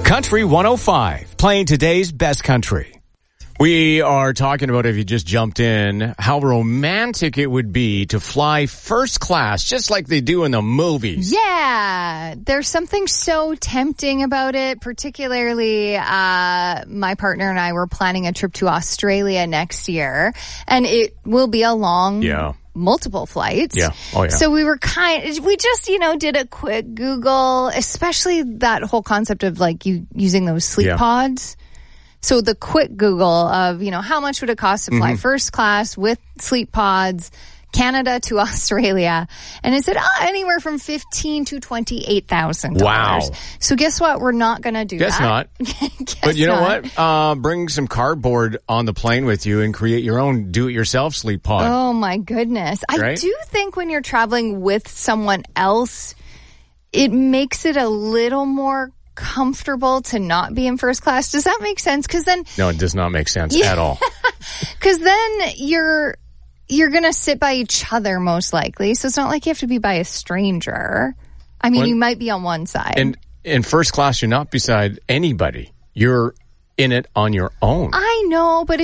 Country 105, playing today's best country. We are talking about, if you just jumped in, how romantic it would be to fly first class, just like they do in the movies. Yeah, there's something so tempting about it, particularly my partner and I were planning a trip to Australia next year, and it will be a long multiple flights. Yeah. Oh, yeah. So we just, did a quick Google, especially that whole concept of like using those sleep pods. So the quick Google of, how much would it cost to fly first class with sleep pods, Canada to Australia? And it said anywhere from $15,000 to $28,000. Wow. So guess what? We're not going to do Guess that. Not. But you know what? Bring some cardboard on the plane with you and create your own do-it-yourself sleep pod. Oh, my goodness. Right? I do think when you're traveling with someone else, it makes it a little more comfortable to not be in first class. Does that make sense? Because then... No, it does not make sense at all. Because then you're going to sit by each other most likely. So it's not like you have to be by a stranger. I mean, you might be on one side. And in first class, you're not beside anybody. You're in it on your own. I know, but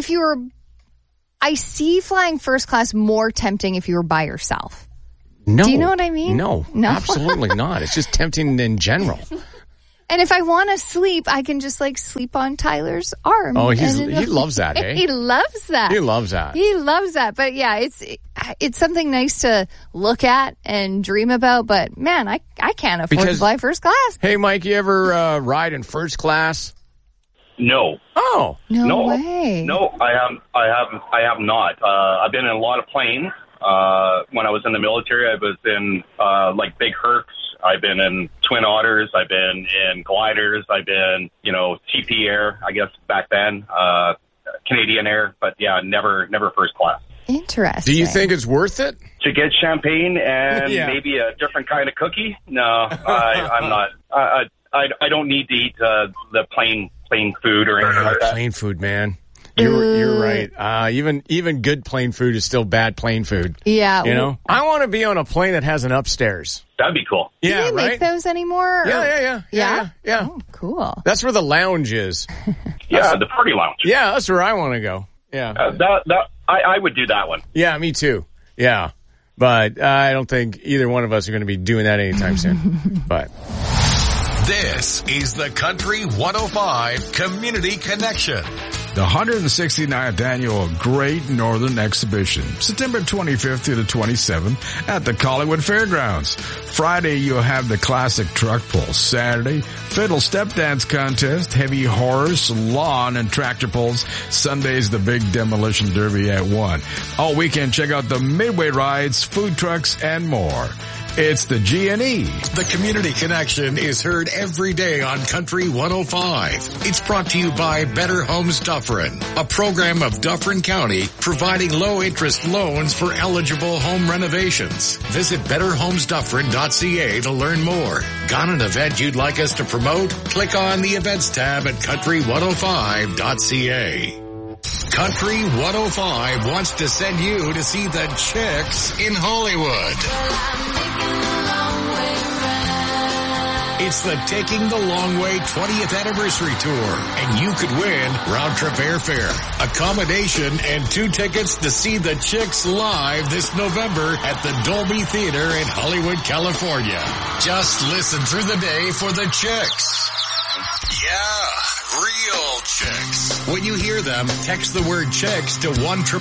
I see flying first class more tempting if you were by yourself. No. Do you know what I mean? No, absolutely not. It's just tempting in general. And if I want to sleep, I can just sleep on Tyler's arm. Oh, he loves that, hey? He loves that. He loves that. He loves that. But yeah, it's something nice to look at and dream about. But man, I can't afford to fly first class. Hey, Mike, you ever ride in first class? No. Oh, no way. No, I have not. I've been in a lot of planes. When I was in the military, I was in Big Hercs. I've been in Twin Otters. I've been in gliders. I've been, TP Air, I guess, back then, Canadian Air. But, yeah, never first class. Interesting. Do you think it's worth it? To get champagne and maybe a different kind of cookie? No, I'm not. I don't need to eat the plain food or anything like that. Plain food, man. You're right. Even good plain food is still bad plain food. Yeah. I want to be on a plane that has an upstairs. That'd be cool. Yeah, do they make those anymore? Yeah. Oh, cool. That's where the lounge is. The party lounge. Yeah, that's where I want to go. Yeah. I would do that one. Yeah, me too. Yeah. But I don't think either one of us are going to be doing that anytime soon. But this is the Country 105 Community Connection. The 169th Annual Great Northern Exhibition, September 25th to the 27th at the Collingwood Fairgrounds. Friday, you'll have the classic truck pull. Saturday, fiddle step dance contest, heavy horse, lawn, and tractor pulls. Sunday's the big demolition derby at 1. All weekend, check out the midway rides, food trucks, and more. It's the G&E. The Community Connection is heard every day on Country 105. It's brought to you by Better Homes Dufferin, a program of Dufferin County providing low-interest loans for eligible home renovations. Visit betterhomesdufferin.ca to learn more. Got an event you'd like us to promote? Click on the Events tab at country105.ca. Country 105 wants to send you to see the Chicks in Hollywood. It's the Taking the Long Way 20th Anniversary Tour, and you could win round-trip airfare, accommodation, and 2 tickets to see the Chicks live this November at the Dolby Theater in Hollywood, California. Just listen through the day for the Chicks. Yeah, real Chicks. When you hear them, text the word Chicks to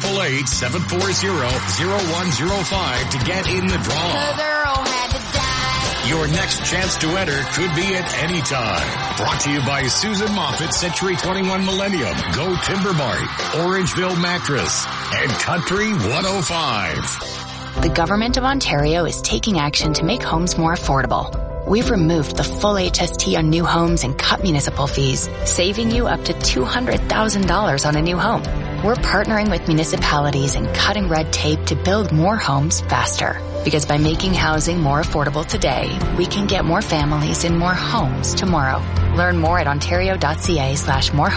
1-888-740-0105 to get in the draw. Your next chance to enter could be at any time. Brought to you by Susan Moffat, Century 21 Millennium, Go Timber Mart, Orangeville Mattress, and Country 105. The Government of Ontario is taking action to make homes more affordable. We've removed the full HST on new homes and cut municipal fees, saving you up to $200,000 on a new home. We're partnering with municipalities and cutting red tape to build more homes faster. Because by making housing more affordable today, we can get more families in more homes tomorrow. Learn more at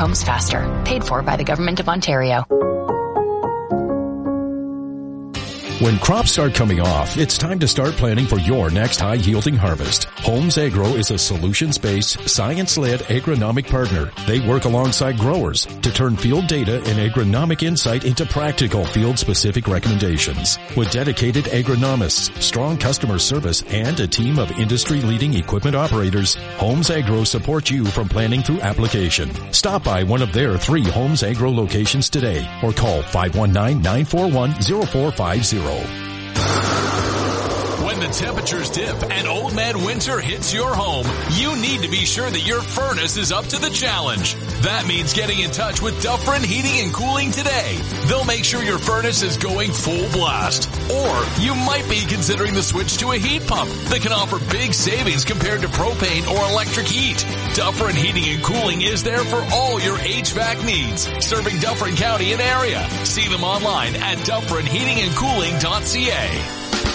ontario.ca/morehomesfaster. Paid for by the Government of Ontario. When crops start coming off, it's time to start planning for your next high-yielding harvest. Homes Agro is a solutions-based, science-led agronomic partner. They work alongside growers to turn field data and agronomic insight into practical field-specific recommendations. With dedicated agronomists, strong customer service, and a team of industry-leading equipment operators, Homes Agro supports you from planning through application. Stop by one of their 3 Homes Agro locations today or call 519-941-0450. When the temperatures dip and Old Man Winter hits your home, you need to be sure that your furnace is up to the challenge. That means getting in touch with Dufferin Heating and Cooling today. They'll make sure your furnace is going full blast. Or you might be considering the switch to a heat pump that can offer big savings compared to propane or electric heat. Dufferin Heating and Cooling is there for all your HVAC needs, serving Dufferin County and area. See them online at DufferinHeatingandCooling.ca.